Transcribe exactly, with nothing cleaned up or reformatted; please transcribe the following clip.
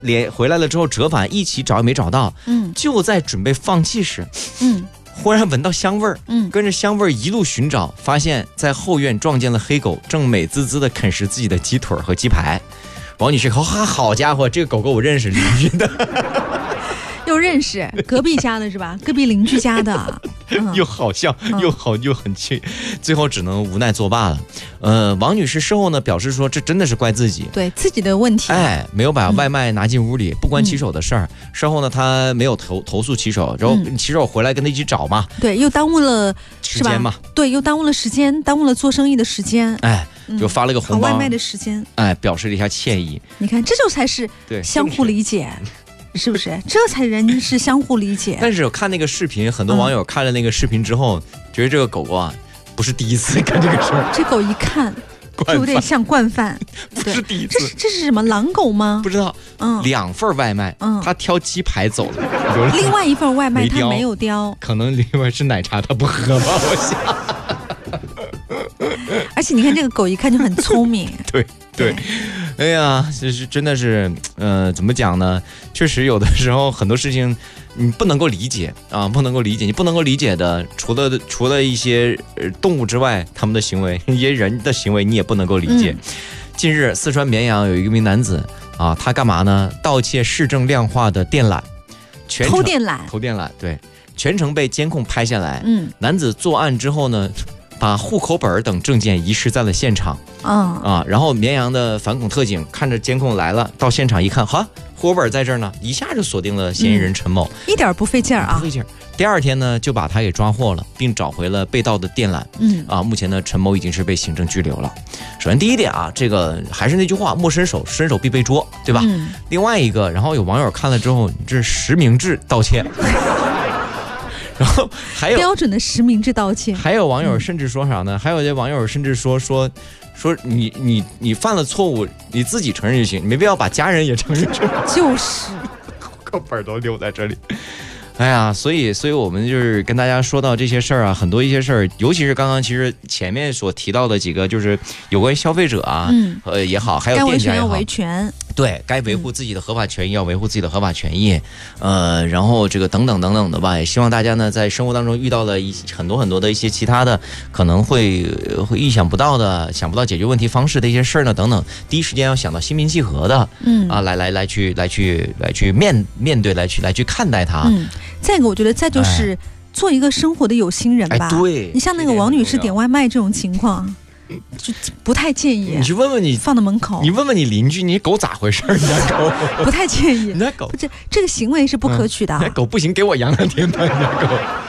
连回来了之后折返一起找也没找到， 嗯， 就在准备放弃时， 嗯， 忽然闻到香味儿， 嗯， 跟着香味儿一路寻找，发现在后院撞见了黑狗，正美滋滋地啃食自己的鸡腿和鸡排。王女士，好好家伙，这个狗狗我认识，邻居的。 又认识隔壁家的是吧？隔壁邻居家的， 嗯、又好笑又好又很气，最后只能无奈作罢了。呃，王女士事后呢表示说，这真的是怪自己， 对自己的问题， 哎，没有把外卖拿进屋里，嗯、不关骑手的事儿。事后呢，她没有投投诉骑手，然后骑手回来跟她一起找嘛， 对，又耽误了时间嘛， 对，又耽误了时间，耽误了做生意的时间， 哎，就发了个红包， 外卖的时间， 哎，表示了一下歉意。 你看，这就才是相互理解。是不是？这才人是相互理解。 但是我看那个视频，很多网友看了那个视频之后，嗯、觉得这个狗狗啊，不是第一次干这个事儿。 这狗一看就有点像惯犯， 不是第一次。 这是这是什么狼狗吗？ 不知道。嗯，两份外卖，嗯，他挑鸡排走了， 另外一份外卖他没有叼， 可能另外是奶茶他不喝吧，我想。 而且你看这个狗一看就很聪明。 对。对，哎呀，这是真的是，呃，怎么讲呢？确实有的时候很多事情你不能够理解啊，不能够理解，你不能够理解的，除了除了一些动物之外，他们的行为，一些人的行为你也不能够理解。嗯、近日，四川绵阳有一名男子啊，他干嘛呢？盗窃市政量化的电缆，全程偷电缆， 偷电缆，对，全程被监控拍下来。 嗯， 男子作案之后呢，把户口本等证件遗失在了现场。 嗯、 啊，然后绵阳的反恐特警看着监控来了，到现场一看，哈，户口本在这儿呢，一下就锁定了嫌疑人陈某， 嗯、一点不费劲儿啊， 不费劲儿。第二天呢，就把他给抓获了，并找回了被盗的电缆。 嗯， 啊，目前呢，陈某已经是被行政拘留了。首先第一点啊，这个还是那句话，莫伸手，伸手必被捉，对吧？ 嗯、 另外一个，然后有网友看了之后，这是实名制盗窃。然后还有标准的实名制盗窃， 还有网友甚至说啥呢？嗯、还有些网友甚至说说说你你你犯了错误，你自己承认就行，你没必要把家人也承认出来。 就是户口本都留在这里。哎呀，所以，所以我们就是跟大家说到这些事儿啊，很多一些事儿，尤其是刚刚其实前面所提到的几个，就是有关于消费者啊，嗯，呃也好，还有店家也好， 该维权， 对，该维护自己的合法权益，要维护自己的合法权益，呃，然后这个等等等等的吧，也希望大家呢在生活当中遇到了一很多很多的一些其他的可能会会意想不到的、想不到解决问题方式的一些事儿呢，等等，第一时间要想到心平气和的，嗯啊，来来来去来去来去面面对来去来去看待它。 嗯，再一个，我觉得再就是做一个生活的有心人吧。 哎、对， 你像那个王女士点外卖这种情况。就不太建议， 你去问问你放到门口， 你问问你邻居，你狗咋回事？你家狗不太建议， 你家狗不这这个行为是不可取的。 嗯、你家狗不行，给我养两天吧，你家狗。